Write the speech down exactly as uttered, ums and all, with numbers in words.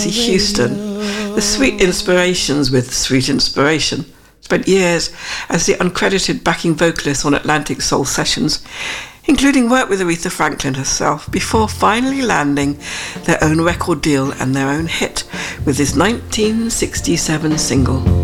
Houston, the Sweet Inspirations with Sweet Inspiration, spent years as the uncredited backing vocalist on Atlantic Soul Sessions, including work with Aretha Franklin herself, before finally landing their own record deal and their own hit with this nineteen sixty-seven single.